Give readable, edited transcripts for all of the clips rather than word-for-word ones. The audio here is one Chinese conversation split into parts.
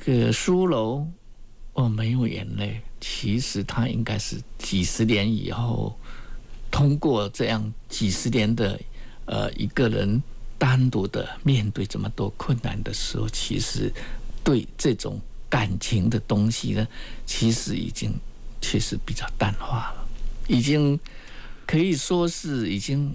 个书楼没有眼泪，其实它应该是几十年以后，通过这样几十年的一个人单独的面对这么多困难的时候，其实对这种感情的东西呢，其实已经确实比较淡化了，已经可以说是已经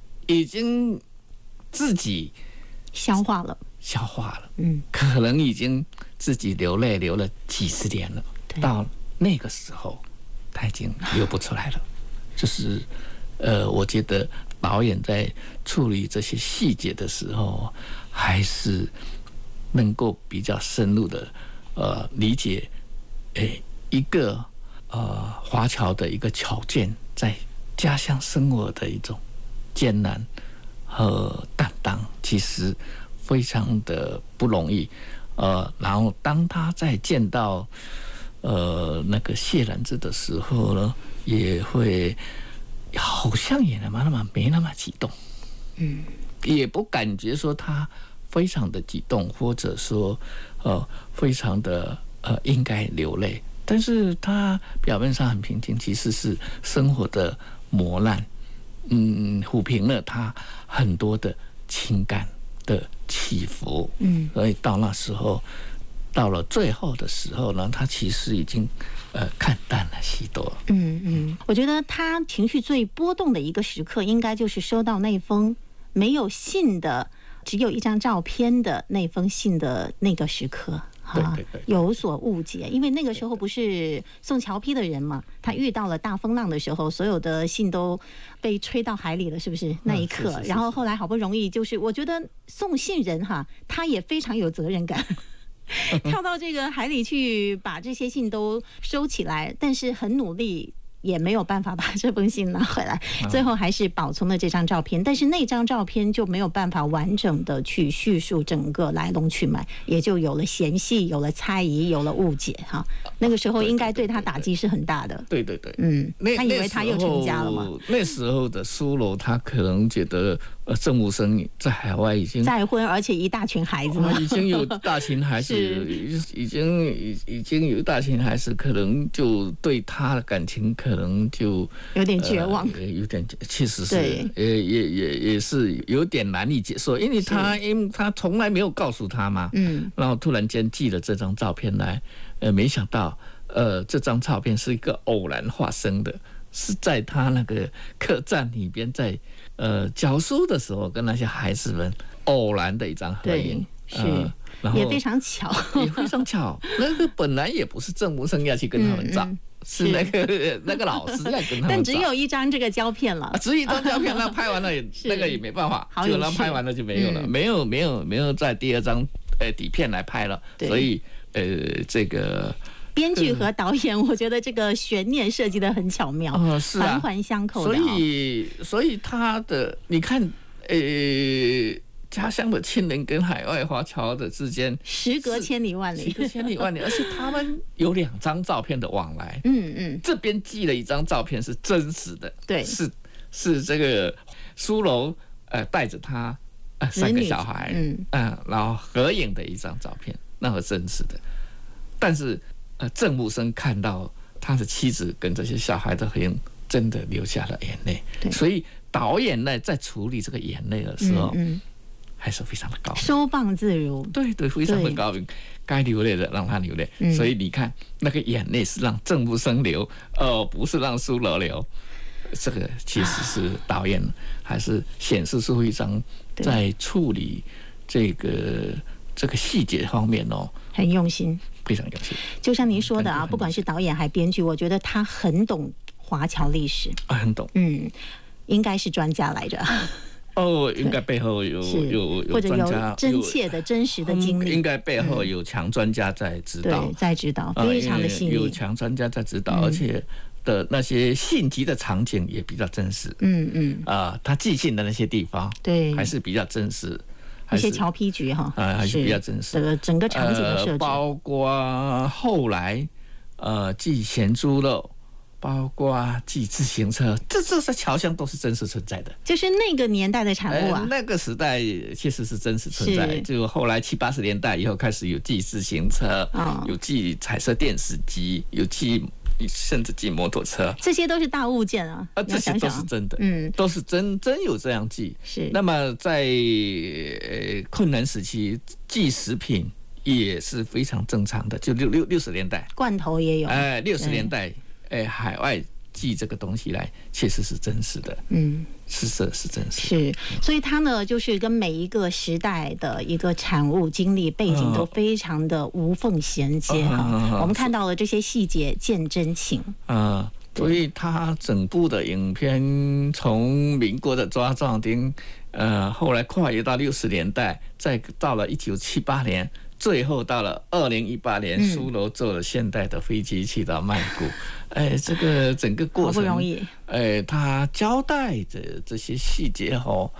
自己消化了， 可能已经自己流泪流了几十年了，到那个时候他已经流不出来了。就是我觉得导演在处理这些细节的时候，还是能够比较深入的理解，一个华侨的一个侨眷在家乡生活的一种艰难和担当，其实非常的不容易。然后当他在见到那个谢兰芝的时候呢，也会好像也没那么激动，也不感觉说他非常的激动，或者说非常的应该流泪，但是他表面上很平静，其实是生活的磨难，抚平了他很多的情感的起伏，所以到那时候，到了最后的时候呢，他其实已经看淡了许多。 我觉得他情绪最波动的一个时刻，应该就是收到那封没有信的，只有一张照片的那封信的那个时刻。 对， 有所误解，因为那个时候不是送侨批的人嘛，他遇到了大风浪的时候，所有的信都被吹到海里了，是不是那一刻？然后后来好不容易，就是我觉得送信人他也非常有责任感。跳到这个海里去把这些信都收起来，但是很努力也没有办法把这封信拿回来，最后还是保存了这张照片，但是那张照片就没有办法完整的去叙述整个来龙去脉，也就有了嫌隙，有了猜疑，有了误解那个时候应该对他打击是很大的。 对， 他以为他又成家了嘛。 那时候的苏楼，他可能觉得郑武生在海外已经再婚，而且一大群孩子已经有大群孩子，已经有大群孩子，可能就对他的感情可能就有点绝望， 有点，确实是，也是有点难以接受，因为他从来没有告诉他嘛，然后突然间寄了这张照片来，没想到，这张照片是一个偶然发生的，是在他那个客栈里边，在教书的时候，跟那些孩子们偶然的一张合影， 也非常巧， 也非常巧。那个本来也不是郑武生要去跟他们找。是那个老师要跟他们找， 但只有一张这个胶片了， 只有一张胶片，那拍完了那个也没办法，就那拍完了就没有了，没有在第二张底片来拍了，所以这个编剧和导演，我觉得这个悬念设计得很巧妙， 是啊， 环环相扣的。 所以他的你看，家乡的亲人跟海外华侨的之间时隔千里万里， 而且他们有2张照片的往来。这边寄了一张照片是真实的， 对， 是这个苏楼带着他3个小孩，然后合影的一张照片，那是真实的。但是郑武生看到他的妻子跟这些小孩的合影，真的流下了眼泪。所以导演呢在处理这个眼泪的时候，还是非常的高明， 收放自如。 对，非常的高明，该流泪的让他流泪。所以你看，那个眼泪是让郑武生流，不是让苏楼流。这个其实是导演还是显示出一张在处理这个细节方面很用心， 非常用心。 就像您说的不管是导演还编剧，我觉得他很懂华侨历史， 很懂。 应该是专家来着。 应该背后有或者专家， 有真切的真实的经历， 应该背后有强专家在指导， 在指导，非常的细腻， 有强专家在指导，而且的那些信集的场景也比较真实。他寄信的那些地方，还是比较真实。 一些侨批局还是比较真实。 整个场景的设置， 包括后来寄咸猪肉， 包括骑自行车，这些桥箱都是真实存在的， 就是那个年代的产物啊。 那个时代确实是真实存在，就后来70、80年代以后开始有骑自行车，有骑彩色电视机，有骑甚至骑摩托车， 这些都是大物件啊。 这些都是真的，都是真有这样骑。 是。 那么在困难时期，寄食品也是非常正常的，就60年代， 罐头也有。 60年代，海外寄这个东西来，确实是真实的，是真实的。 是，所以它呢，就是跟每一个时代的一个产物、经历、背景都非常的无缝衔接哈。我们看到了这些细节，见真情。 所以它整部的影片从民国的抓壮丁，后来跨越到60年代，再到了1978年。最后到了2018年，苏楼做了现代的飞机去到曼谷，这个整个过程好不容易， 他交代的这些细节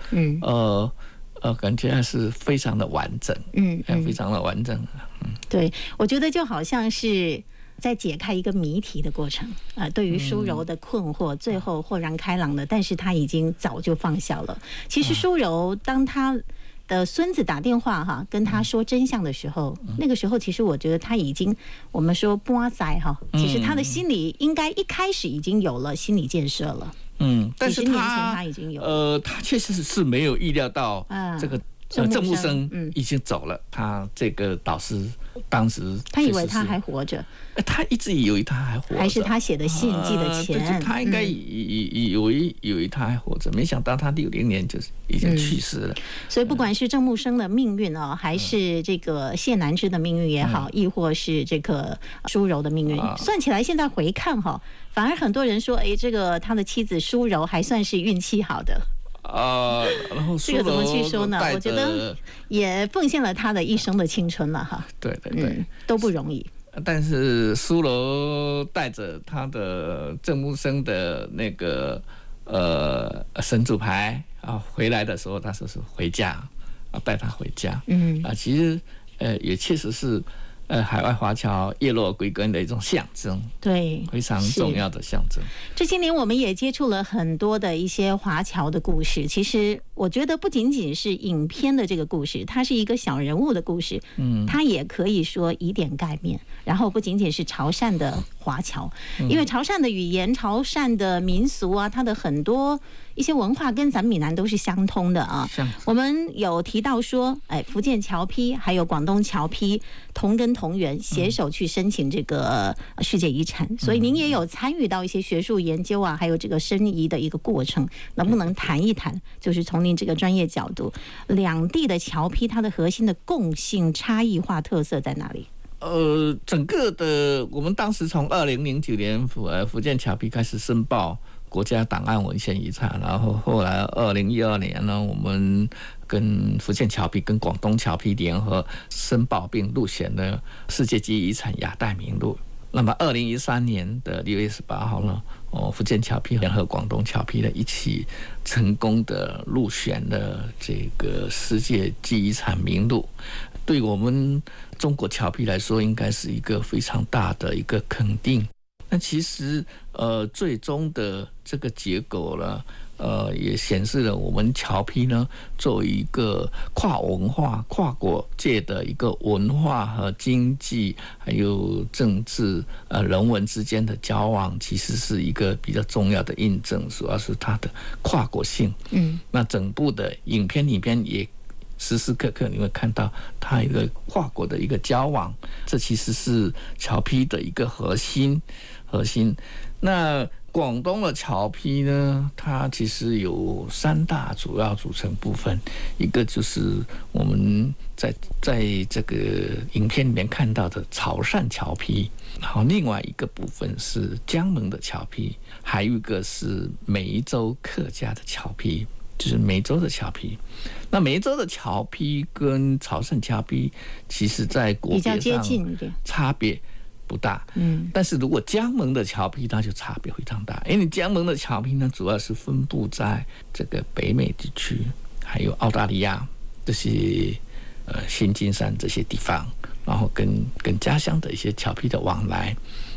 感觉还是非常的完整，非常的完整。 对，我觉得就好像是在解开一个谜题的过程对于苏柔的困惑，最后豁然开朗的，但是他已经早就放下了。其实苏柔当他的孙子打电话跟他说真相的时候，那个时候其实我觉得他已经，我们说波仔其实他的心里应该一开始已经有了心理建设了。 但是几十年前他已经有他确实是没有预料到这个郑木生已经走了，他这个导师当时他以为他还活着， 他一直以为他还活着， 还是他写的信寄的钱， 他应该以为他还活着，没想到他60年就已经去世了。 所以不管是郑木生的命运还是这个谢南枝的命运也好，亦或是这个苏柔的命运，算起来现在回看反而很多人说，这个他的妻子苏柔还算是运气好的。 然后这个怎么去说呢？我觉得也奉献了他的一生的青春了哈。 对， 都不容易。 但是苏柔带着他的郑木生的那个神主牌回来的时候，他说是回家带他回家。其实也确实是海外华侨叶落归根的一种象征， 对， 非常重要的象征。 这些年我们也接触了很多的一些华侨的故事，其实我觉得不仅仅是影片的这个故事，它是一个小人物的故事，它也可以说以点盖面。然后不仅仅是潮汕的华侨，因为潮汕的语言、潮汕的民俗它的很多一些文化跟咱们闽南都是相通的啊。我们有提到说，福建侨批还有广东侨批同根同源，携手去申请这个世界遗产，所以您也有参与到一些学术研究还有这个申遗的一个过程，能不能谈一谈？就是从您这个专业角度，两地的侨批它的核心的共性、差异化特色在哪里？ 整个的我们当时从2009年福建侨批开始申报国家档案文献遗产，然后后来2012年呢，我们跟福建侨批跟广东侨批联合申报并入选了世界级遗产雅代名录。那么2013年的6月18号呢，福建侨批联合广东侨批呢一起成功的入选了这个世界级遗产名录，对我们中国侨批来说，应该是一个非常大的一个肯定。那其实最终的这个结果呢，也显示了我们侨批呢，作为一个跨文化、跨国界的一个文化和经济还有政治人文之间的交往，其实是一个比较重要的印证，主要是它的跨国性。那整部的影片里边也时时刻刻你会看到它一个跨国的一个交往，这其实是侨批的一个核心。那广东的侨批呢，它其实有3大主要组成部分，一个就是我们在这个影片里面看到的潮汕侨批，然后另外一个部分是江门的侨批，还有一个是梅州客家的侨批，就是梅州的侨批。那梅州的侨批跟潮汕侨批，其实在国别上比较接近一点，差别不大。但是如果江门的侨批，那就差别非常大，因为江门的侨批呢，主要是分布在这个北美地区，还有澳大利亚这些新金山这些地方，然后跟家乡的一些侨批的往来。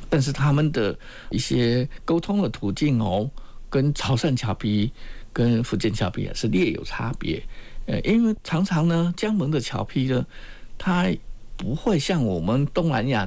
但是他们的一些沟通的途径跟潮汕侨批跟福建侨批是略有差别。因为常常呢，江门的侨批呢，它不会像我们东南亚